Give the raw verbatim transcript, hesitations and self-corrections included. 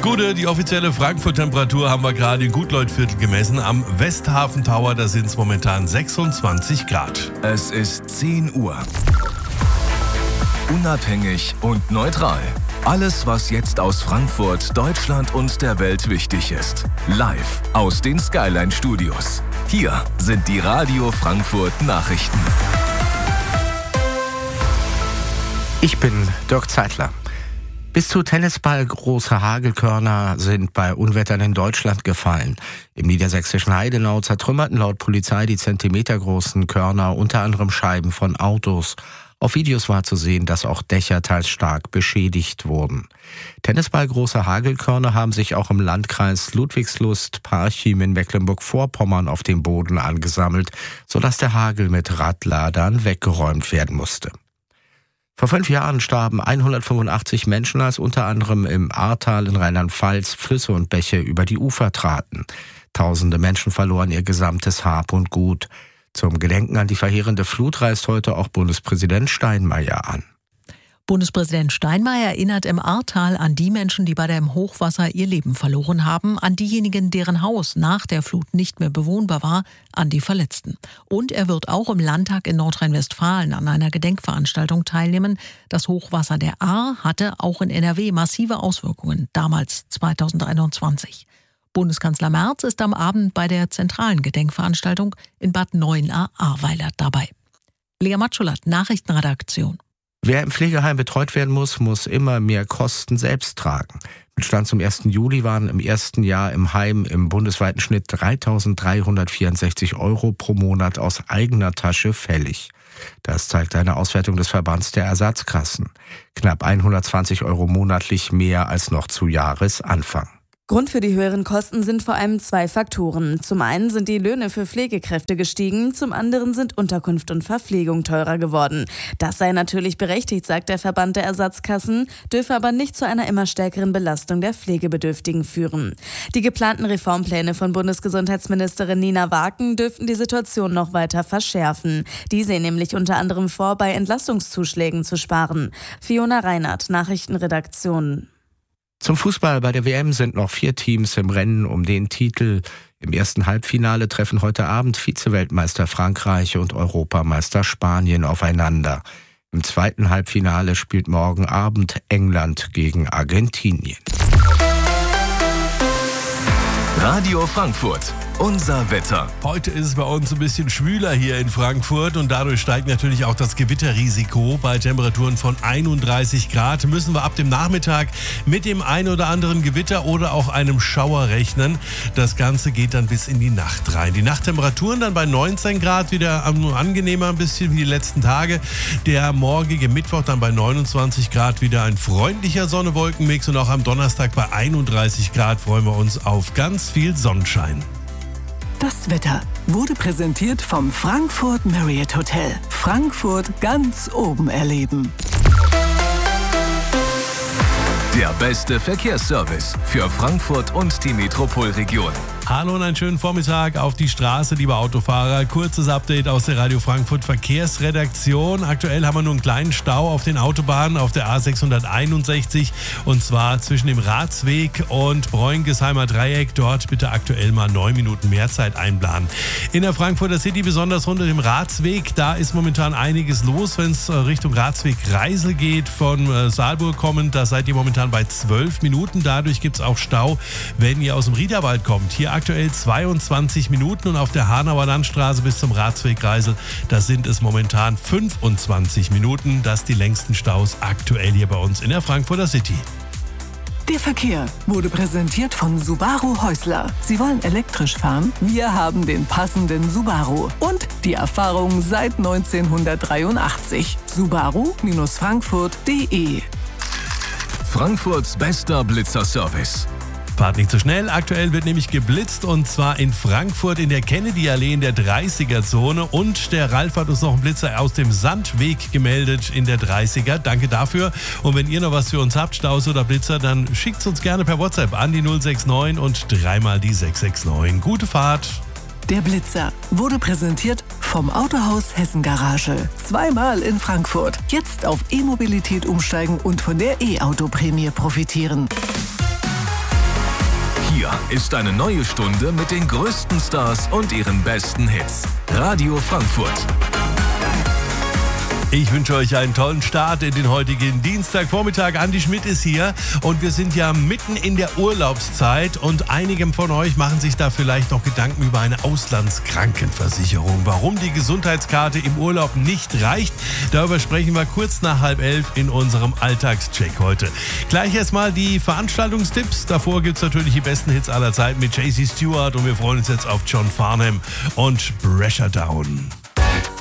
Gute, die offizielle Frankfurt-Temperatur haben wir gerade in Gutleutviertel gemessen. Am Westhafen Tower, da sind es momentan sechsundzwanzig Grad. Es ist zehn Uhr. Unabhängig und neutral. Alles, was jetzt aus Frankfurt, Deutschland und der Welt wichtig ist. Live aus den Skyline-Studios. Hier sind die Radio Frankfurt Nachrichten. Ich bin Dirk Zeitler. Bis zu tennisballgroße Hagelkörner sind bei Unwettern in Deutschland gefallen. Im niedersächsischen Heidenau zertrümmerten laut Polizei die zentimetergroßen Körner unter anderem Scheiben von Autos. Auf Videos war zu sehen, dass auch Dächer teils stark beschädigt wurden. Tennisballgroße Hagelkörner haben sich auch im Landkreis Ludwigslust-Parchim in Mecklenburg-Vorpommern auf dem Boden angesammelt, sodass der Hagel mit Radladern weggeräumt werden musste. Vor fünf Jahren starben hundertfünfundachtzig Menschen, als unter anderem im Ahrtal in Rheinland-Pfalz Flüsse und Bäche über die Ufer traten. Tausende Menschen verloren ihr gesamtes Hab und Gut. Zum Gedenken an die verheerende Flut reist heute auch Bundespräsident Steinmeier an. Bundespräsident Steinmeier erinnert im Ahrtal an die Menschen, die bei dem Hochwasser ihr Leben verloren haben, an diejenigen, deren Haus nach der Flut nicht mehr bewohnbar war, an die Verletzten. Und er wird auch im Landtag in Nordrhein-Westfalen an einer Gedenkveranstaltung teilnehmen. Das Hochwasser der Ahr hatte auch in N R W massive Auswirkungen, damals zweitausendeinundzwanzig. Bundeskanzler Merz ist am Abend bei der zentralen Gedenkveranstaltung in Bad Neuenahr-Ahrweiler dabei. Lea Matschulat, Nachrichtenredaktion. Wer im Pflegeheim betreut werden muss, muss immer mehr Kosten selbst tragen. Mit Stand zum ersten Juli waren im ersten Jahr im Heim im bundesweiten Schnitt dreitausenddreihundertvierundsechzig Euro pro Monat aus eigener Tasche fällig. Das zeigt eine Auswertung des Verbands der Ersatzkassen. Knapp hundertzwanzig Euro monatlich mehr als noch zu Jahresanfang. Grund für die höheren Kosten sind vor allem zwei Faktoren. Zum einen sind die Löhne für Pflegekräfte gestiegen, zum anderen sind Unterkunft und Verpflegung teurer geworden. Das sei natürlich berechtigt, sagt der Verband der Ersatzkassen, dürfe aber nicht zu einer immer stärkeren Belastung der Pflegebedürftigen führen. Die geplanten Reformpläne von Bundesgesundheitsministerin Nina Waken dürften die Situation noch weiter verschärfen. Die sehen nämlich unter anderem vor, bei Entlastungszuschlägen zu sparen. Fiona Reinhardt, Nachrichtenredaktion. Zum Fußball bei der W M sind noch vier Teams im Rennen um den Titel. Im ersten Halbfinale treffen heute Abend Vize-Weltmeister Frankreich und Europameister Spanien aufeinander. Im zweiten Halbfinale spielt morgen Abend England gegen Argentinien. Radio Frankfurt. Unser Wetter. Heute ist es bei uns ein bisschen schwüler hier in Frankfurt und dadurch steigt natürlich auch das Gewitterrisiko. Bei Temperaturen von einunddreißig Grad müssen wir ab dem Nachmittag mit dem ein oder anderen Gewitter oder auch einem Schauer rechnen. Das Ganze geht dann bis in die Nacht rein. Die Nachttemperaturen dann bei neunzehn Grad, wieder angenehmer ein bisschen wie die letzten Tage. Der morgige Mittwoch dann bei neunundzwanzig Grad, wieder ein freundlicher Sonne-Wolken-Mix und auch am Donnerstag bei einunddreißig Grad freuen wir uns auf ganz viel Sonnenschein. Das Wetter wurde präsentiert vom Frankfurt Marriott Hotel. Frankfurt ganz oben erleben. Der beste Verkehrsservice für Frankfurt und die Metropolregion. Hallo und einen schönen Vormittag auf die Straße, liebe Autofahrer. Kurzes Update aus der Radio Frankfurt Verkehrsredaktion. Aktuell haben wir nur einen kleinen Stau auf den Autobahnen auf der A sechshunderteinundsechzig und zwar zwischen dem Ratsweg und Bräungesheimer Dreieck. Dort bitte aktuell mal neun Minuten mehr Zeit einplanen. In der Frankfurter City, besonders unter dem Ratsweg, da ist momentan einiges los, wenn es Richtung Ratsweg Reisel geht, von Saalburg kommend. Da seid ihr momentan bei zwölf Minuten. Dadurch gibt es auch Stau, wenn ihr aus dem Riederwald kommt. Hier aktuell zweiundzwanzig Minuten und auf der Hanauer Landstraße bis zum Ratsweg Reisel, da sind es momentan fünfundzwanzig Minuten. Das die längsten Staus aktuell hier bei uns in der Frankfurter City. Der Verkehr wurde präsentiert von Subaru Häusler. Sie wollen elektrisch fahren? Wir haben den passenden Subaru. Und die Erfahrung seit neunzehnhundertdreiundachtzig. Subaru Frankfurt punkt de. Frankfurts bester Blitzerservice. Fahrt nicht zu schnell. Aktuell wird nämlich geblitzt und zwar in Frankfurt in der Kennedy-Allee in der dreißiger-Zone und der Ralf hat uns noch einen Blitzer aus dem Sandweg gemeldet in der dreißiger. Danke dafür. Und wenn ihr noch was für uns habt, Staus oder Blitzer, dann schickt es uns gerne per WhatsApp an die null sechs neun und dreimal die sechs sechs neun. Gute Fahrt. Der Blitzer wurde präsentiert vom Autohaus Hessen Garage. Zweimal in Frankfurt. Jetzt auf E-Mobilität umsteigen und von der E-Auto-Prämie profitieren. Hier ist eine neue Stunde mit den größten Stars und ihren besten Hits. Radio Frankfurt. Ich wünsche euch einen tollen Start in den heutigen Dienstagvormittag. Andi Schmidt ist hier und wir sind ja mitten in der Urlaubszeit und einigen von euch machen sich da vielleicht noch Gedanken über eine Auslandskrankenversicherung. Warum die Gesundheitskarte im Urlaub nicht reicht, darüber sprechen wir kurz nach halb elf in unserem Alltagscheck heute. Gleich erstmal die Veranstaltungstipps. Davor gibt es natürlich die besten Hits aller Zeit mit J C Stewart und wir freuen uns jetzt auf John Farnham und Pressure Down.